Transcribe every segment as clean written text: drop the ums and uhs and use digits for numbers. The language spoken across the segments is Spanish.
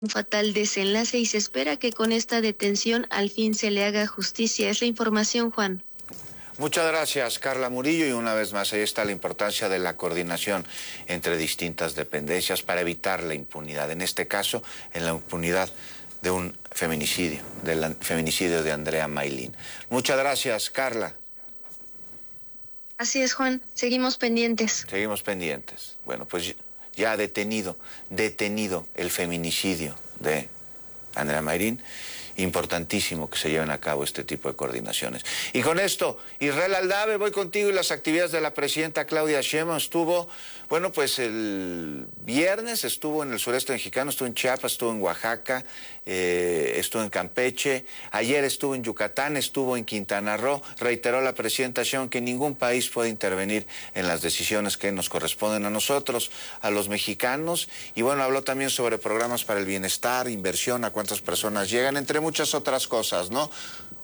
un fatal desenlace y se espera que con esta detención al fin se le haga justicia. Es la información, Juan. Muchas gracias, Carla Murillo, y una vez más ahí está la importancia de la coordinación entre distintas dependencias para evitar la impunidad, en este caso, en la impunidad de un feminicidio, del feminicidio de Andrea Maylin. Muchas gracias, Carla. Así es, Juan, seguimos pendientes. Seguimos pendientes. Bueno, pues ya detenido el feminicidio de Andrea Maylin. Importantísimo que se lleven a cabo este tipo de coordinaciones. Y con esto, Israel Aldave, voy contigo, y las actividades de la presidenta Claudia Sheinbaum estuvo, bueno, pues el viernes estuvo en el sureste mexicano, estuvo en Chiapas, estuvo en Oaxaca, estuvo en Campeche, ayer estuvo en Yucatán, estuvo en Quintana Roo. Reiteró la presidenta Sheinbaum que ningún país puede intervenir en las decisiones que nos corresponden a nosotros, a los mexicanos, y bueno, habló también sobre programas para el bienestar, inversión, a cuántas personas llegan, entre muchas otras cosas, ¿no?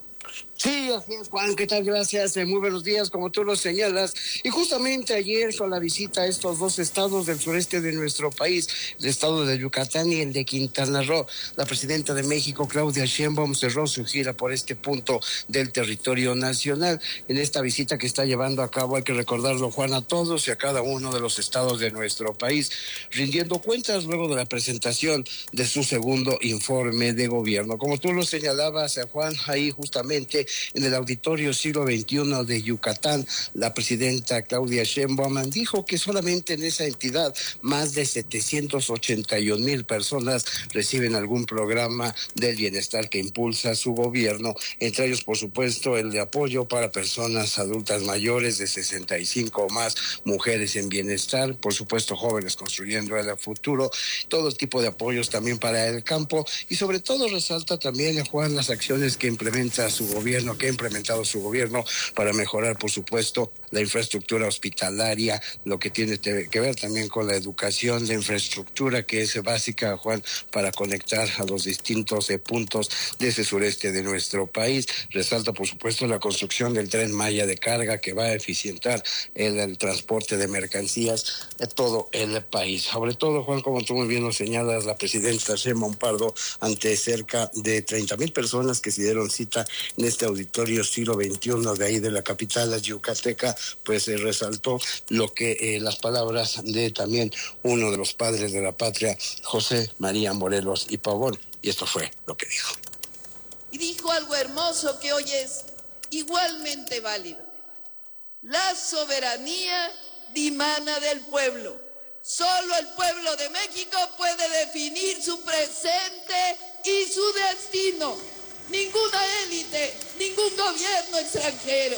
Sí, así es, Juan, ¿qué tal? Gracias, muy buenos días, como tú lo señalas. Y justamente ayer, con la visita a estos dos estados del sureste de nuestro país, el estado de Yucatán y el de Quintana Roo, la presidenta de México, Claudia Sheinbaum, cerró su gira por este punto del territorio nacional. En esta visita que está llevando a cabo, hay que recordarlo, Juan, a todos y a cada uno de los estados de nuestro país, rindiendo cuentas luego de la presentación de su segundo informe de gobierno. Como tú lo señalabas, Juan, ahí justamente en el Auditorio Siglo XXI de Yucatán, la presidenta Claudia Sheinbaum dijo que solamente en esa entidad más de 781,000 personas reciben algún programa del bienestar que impulsa su gobierno, entre ellos, por supuesto, el de apoyo para personas adultas mayores de 65 o más, mujeres en bienestar, por supuesto, jóvenes construyendo el futuro, todo tipo de apoyos también para el campo, y sobre todo resalta también, Juan, las acciones que implementa su gobierno, que ha implementado su gobierno para mejorar, por supuesto, la infraestructura hospitalaria, lo que tiene que ver también con la educación, la infraestructura que es básica, Juan, para conectar a los distintos puntos de ese sureste de nuestro país. Resalta, por supuesto, la construcción del Tren Maya de carga que va a eficientar el transporte de mercancías de todo el país. Sobre todo, Juan, como tú muy bien lo señalas, la presidenta Sheinbaum Pardo, ante cerca de 30,000 personas que se dieron cita en este Auditorio Siglo XXI de ahí de la capital yucateca, pues resaltó lo que las palabras de también uno de los padres de la patria, José María Morelos y Pavón, y esto fue lo que dijo. Y dijo algo hermoso que hoy es igualmente válido: la soberanía dimana del pueblo. Solo el pueblo de México puede definir su presente y su destino. Ninguna élite, ningún gobierno extranjero.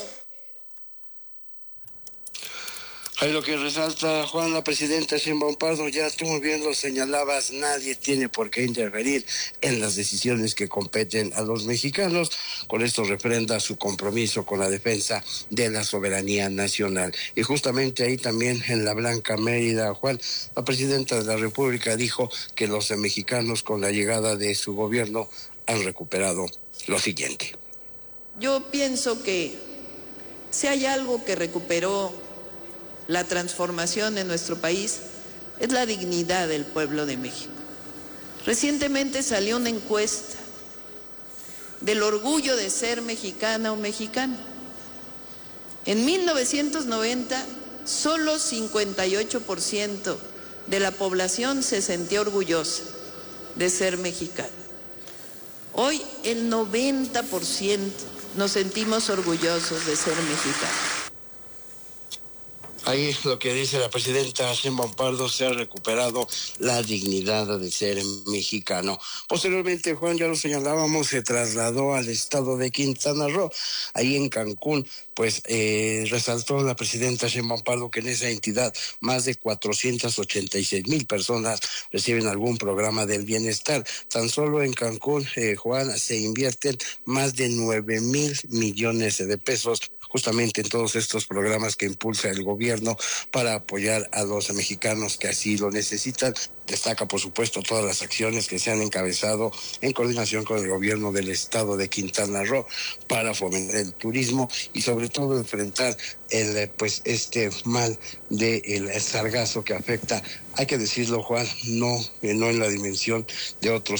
Ahí lo que resalta, Juan, la presidenta Sheinbaum Pardo, ya tú muy bien lo señalabas, nadie tiene por qué intervenir en las decisiones que competen a los mexicanos. Con esto refrenda su compromiso con la defensa de la soberanía nacional. Y justamente ahí también en la Blanca Mérida, Juan, la presidenta de la República dijo que los mexicanos con la llegada de su gobierno han recuperado lo siguiente. Yo pienso que si hay algo que recuperó la transformación en nuestro país, es la dignidad del pueblo de México. Recientemente salió una encuesta del orgullo de ser mexicana o mexicano. En 1990, solo 58% de la población se sentía orgullosa de ser mexicana. Hoy el 90% nos sentimos orgullosos de ser mexicanos. Ahí lo que dice la presidenta Sheinbaum Pardo, se ha recuperado la dignidad de ser mexicano. Posteriormente, Juan, ya lo señalábamos, se trasladó al estado de Quintana Roo, ahí en Cancún, pues resaltó la presidenta Sheinbaum Pardo que en esa entidad más de 486,000 personas reciben algún programa del bienestar. Tan solo en Cancún, Juan, se invierten más de 9,000 millones de pesos justamente en todos estos programas que impulsa el gobierno para apoyar a los mexicanos que así lo necesitan. Destaca, por supuesto, todas las acciones que se han encabezado en coordinación con el gobierno del estado de Quintana Roo para fomentar el turismo y sobre todo enfrentar este mal del sargazo que afecta, hay que decirlo, Juan, no en la dimensión de otros